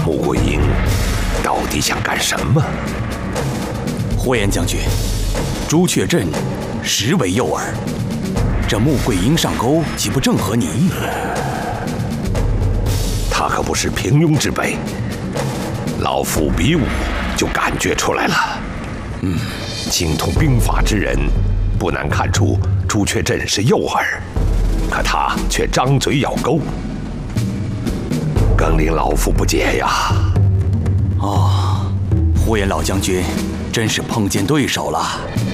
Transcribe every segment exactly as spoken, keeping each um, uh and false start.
穆桂英到底想干什么？ 呼延将军，朱雀镇实为诱饵，这穆桂英上钩，岂不正合你意？ 他可不是平庸之辈，老夫比武就感觉出来了。嗯，精通兵法之人，不难看出朱雀镇是诱饵，可他却张嘴咬钩，更令老夫不解呀。 哦，呼延老将军真是碰见对手了。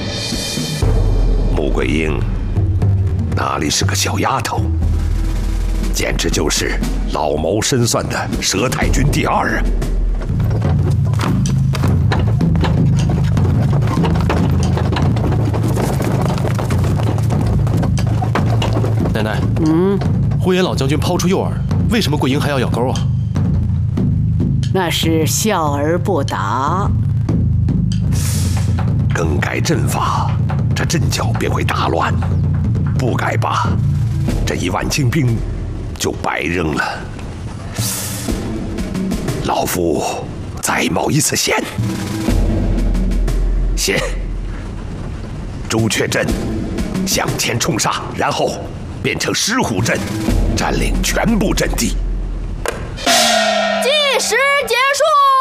穆桂英哪里是个小丫头，简直就是老谋深算的佘太君第二啊！ 奶奶，嗯，呼延老将军抛出诱饵，为什么桂英还要咬钩啊？ 那是笑而不答。 更改阵法，这阵脚便会大乱；不改吧，这一万精兵就白扔了。老夫再冒一次险，险！朱雀镇向前冲杀，然后变成狮虎镇，占领全部阵地。 计时结束。